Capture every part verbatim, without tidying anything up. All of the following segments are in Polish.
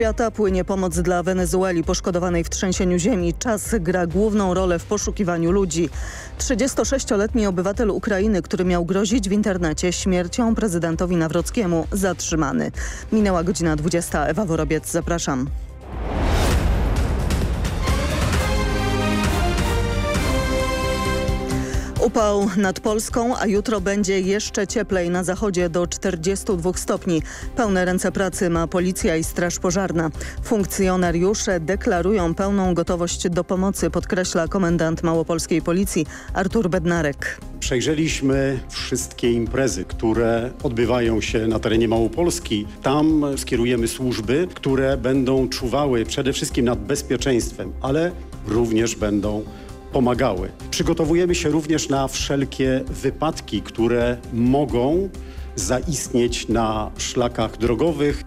Świata płynie pomoc dla Wenezueli poszkodowanej w trzęsieniu ziemi. Czas gra główną rolę w poszukiwaniu ludzi. trzydziestosześcioletni obywatel Ukrainy, który miał grozić w internecie śmiercią prezydentowi Nawrockiemu, zatrzymany. Minęła godzina dwudziesta. Ewa Worobiec, zapraszam. Upał nad Polską, a jutro będzie jeszcze cieplej, na zachodzie do czterdziestu dwóch stopni. Pełne ręce pracy ma policja i straż pożarna. Funkcjonariusze deklarują pełną gotowość do pomocy, podkreśla komendant małopolskiej policji Artur Bednarek. Przejrzeliśmy wszystkie imprezy, które odbywają się na terenie Małopolski. Tam skierujemy służby, które będą czuwały przede wszystkim nad bezpieczeństwem, ale również będą pomagały. Przygotowujemy się również na wszelkie wypadki, które mogą zaistnieć na szlakach drogowych.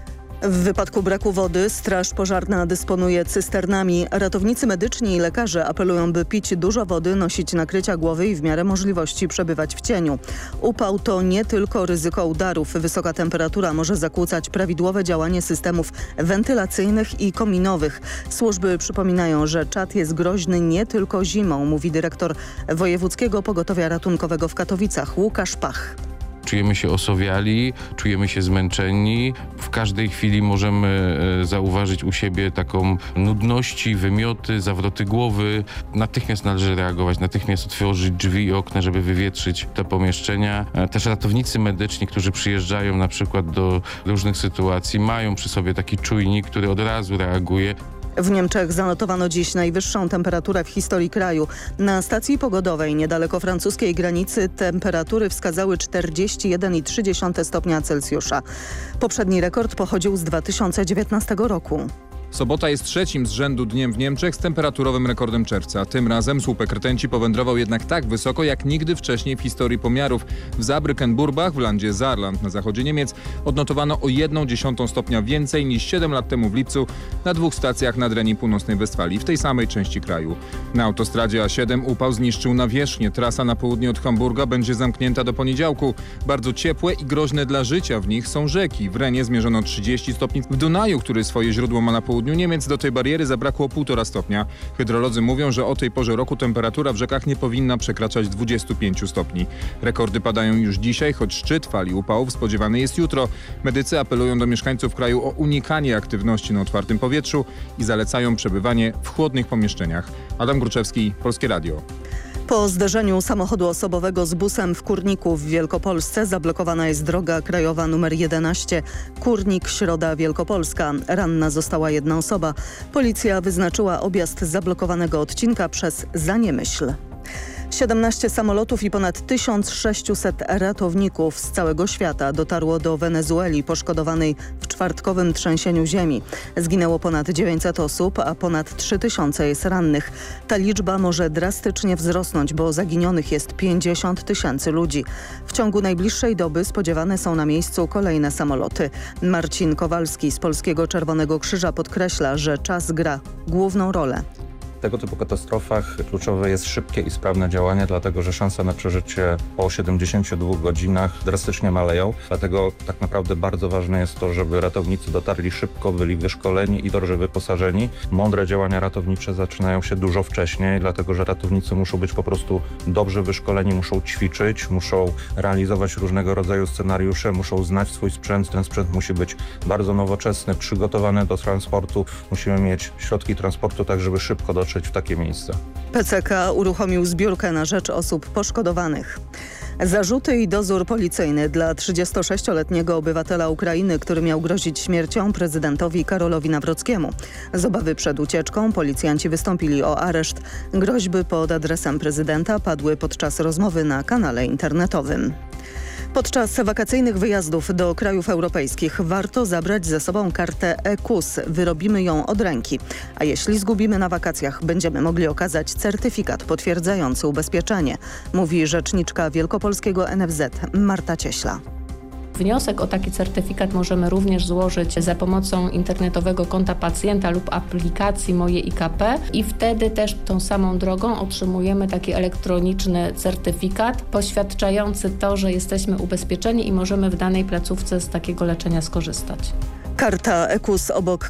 W wypadku braku wody straż pożarna dysponuje cysternami. Ratownicy medyczni i lekarze apelują, by pić dużo wody, nosić nakrycia głowy i w miarę możliwości przebywać w cieniu. Upał to nie tylko ryzyko udarów. Wysoka temperatura może zakłócać prawidłowe działanie systemów wentylacyjnych i kominowych. Służby przypominają, że czad jest groźny nie tylko zimą, mówi dyrektor Wojewódzkiego Pogotowia Ratunkowego w Katowicach Łukasz Pach. Czujemy się osowiali, czujemy się zmęczeni. W każdej chwili możemy zauważyć u siebie taką nudności, wymioty, zawroty głowy. Natychmiast należy reagować, natychmiast otworzyć drzwi i okna, żeby wywietrzyć te pomieszczenia. Też ratownicy medyczni, którzy przyjeżdżają na przykład do różnych sytuacji, mają przy sobie taki czujnik, który od razu reaguje. W Niemczech zanotowano dziś najwyższą temperaturę w historii kraju. Na stacji pogodowej niedaleko francuskiej granicy temperatury wskazały czterdzieści jeden i trzy dziesiąte stopnia Celsjusza. Poprzedni rekord pochodził z dwa tysiące dziewiętnastego roku. Sobota jest trzecim z rzędu dniem w Niemczech z temperaturowym rekordem czerwca. Tym razem słupek rtęci powędrował jednak tak wysoko jak nigdy wcześniej w historii pomiarów. W Saarbrücken-Burbach w landzie Saarland na zachodzie Niemiec odnotowano o jedną dziesiątą stopnia więcej niż siedem lat temu w lipcu na dwóch stacjach nad Reni Północnej Westfalii, w tej samej części kraju. Na autostradzie A siedem upał zniszczył nawierzchnię. Trasa na południe od Hamburga będzie zamknięta do poniedziałku. Bardzo ciepłe i groźne dla życia w nich są rzeki. W Renie zmierzono trzydzieści stopni. W Dunaju, który swoje źródło ma na południu Niemiec, do tej bariery zabrakło półtora stopnia. Hydrolodzy mówią, że o tej porze roku temperatura w rzekach nie powinna przekraczać dwudziestu pięciu stopni. Rekordy padają już dzisiaj, choć szczyt fali upałów spodziewany jest jutro. Medycy apelują do mieszkańców kraju o unikanie aktywności na otwartym powietrzu i zalecają przebywanie w chłodnych pomieszczeniach. Adam Gruczewski, Polskie Radio. Po zderzeniu samochodu osobowego z busem w Kurniku w Wielkopolsce zablokowana jest droga krajowa numer jedenaście. Kurnik, Środa, Wielkopolska. Ranna została jedna osoba. Policja wyznaczyła objazd zablokowanego odcinka przez Zaniemyśl. siedemnaście samolotów i ponad tysiąc sześciuset ratowników z całego świata dotarło do Wenezueli poszkodowanej w czwartkowym trzęsieniu ziemi. Zginęło ponad dziewięćset osób, a ponad trzy tysiące jest rannych. Ta liczba może drastycznie wzrosnąć, bo zaginionych jest pięćdziesiąt tysięcy ludzi. W ciągu najbliższej doby spodziewane są na miejscu kolejne samoloty. Marcin Kowalski z Polskiego Czerwonego Krzyża podkreśla, że czas gra główną rolę. W tego typu katastrofach kluczowe jest szybkie i sprawne działanie, dlatego że szanse na przeżycie po siedemdziesięciu dwóch godzinach drastycznie maleją. Dlatego tak naprawdę bardzo ważne jest to, żeby ratownicy dotarli szybko, byli wyszkoleni i dobrze wyposażeni. Mądre działania ratownicze zaczynają się dużo wcześniej, dlatego że ratownicy muszą być po prostu dobrze wyszkoleni, muszą ćwiczyć, muszą realizować różnego rodzaju scenariusze, muszą znać swój sprzęt. Ten sprzęt musi być bardzo nowoczesny, przygotowany do transportu. Musimy mieć środki transportu tak, żeby szybko dotrzeć w takie miejsca. P C K uruchomił zbiórkę na rzecz osób poszkodowanych. Zarzuty i dozór policyjny dla trzydziestosześcioletniego obywatela Ukrainy, który miał grozić śmiercią prezydentowi Karolowi Nawrockiemu. Z obawy przed ucieczką policjanci wystąpili o areszt. Groźby pod adresem prezydenta padły podczas rozmowy na kanale internetowym. Podczas wakacyjnych wyjazdów do krajów europejskich warto zabrać ze sobą kartę E K U S. Wyrobimy ją od ręki. A jeśli zgubimy na wakacjach, będziemy mogli okazać certyfikat potwierdzający ubezpieczenie, mówi rzeczniczka Wielkopolskiego N F Z Marta Cieśla. Wniosek o taki certyfikat możemy również złożyć za pomocą internetowego konta pacjenta lub aplikacji Moje I K P i wtedy też tą samą drogą otrzymujemy taki elektroniczny certyfikat poświadczający to, że jesteśmy ubezpieczeni i możemy w danej placówce z takiego leczenia skorzystać. Karta E K U S obok